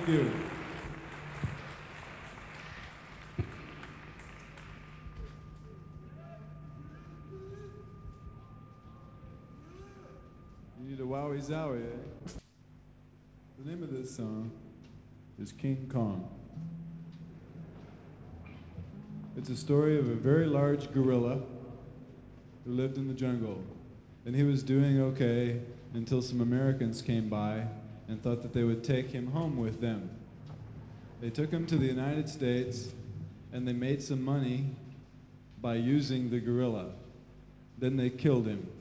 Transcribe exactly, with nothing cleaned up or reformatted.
Thank you. You need a wowie zowie, eh? The name of this song is King Kong. It's a story of a very large gorilla who lived in the jungle. And he was doing okay until some Americans came by and thought that they would take him home with them. They took him to the United States and they made some money by using the gorilla. Then they killed him.